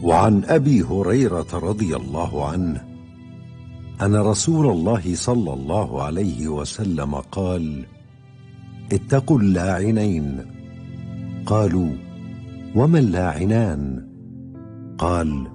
وعن أبي هريرة رضي الله عنه أن رسول الله صلى الله عليه وسلم قال: اتقوا اللاعنين. قالوا: وما اللاعنان؟ قال: